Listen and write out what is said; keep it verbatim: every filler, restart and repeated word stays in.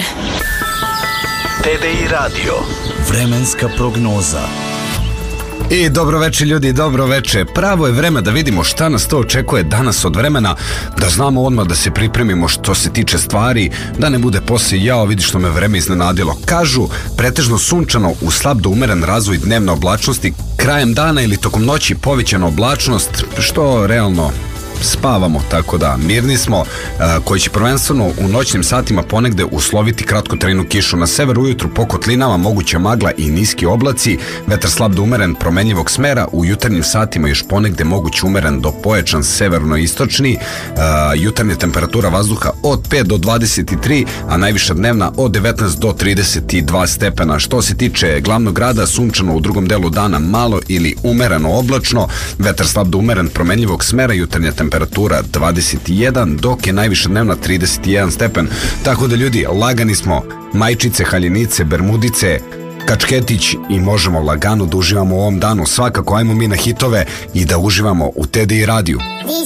T D I Radio. Vremenska prognoza. I dobro veče ljudi, dobro veče. Pravo je vreme da vidimo šta nas to očekuje danas od vremena, da znamo odmah da se pripremimo što se tiče stvari, da ne bude poslije jao vidi što me vreme iznenadilo. Kažu pretežno sunčano u slab do umeren razvoj dnevne oblačnosti, krajem dana ili tokom noći povećana oblačnost, što realno spavamo, tako da mirni smo, koji će prvenstveno u noćnim satima ponegde usloviti kratkotrajnu kišu. Na severu ujutru po kotlinama moguća magla i niski oblaci, vetar slab do umeren promenljivog smera, u jutarnjim satima još ponegde moguć umeren do pojačan severno-istočni, jutarnja temperatura vazduha od pet do dvadeset tri, a najviša dnevna od devetnaest do trideset dva stepena. Što se tiče glavnog grada, sunčano u drugom delu dana malo ili umereno oblačno, vetar slab do umeren promenljivog smera, jutarnja temperatura dvadeset jedan, dok je najviša dnevna trideset jedan stepen. Tako da ljudi, lagani smo, majčice, haljenice, bermudice, kačketić i možemo lagano da uživamo u ovom danu. Svakako ajmo mi na hitove i da uživamo u T D I radiju.